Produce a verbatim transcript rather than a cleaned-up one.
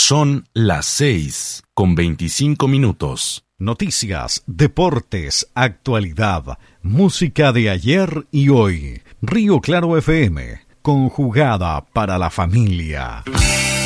Son las seis con veinticinco minutos. Noticias, deportes, actualidad, música de ayer y hoy. Río Claro F M, conjugada para la familia.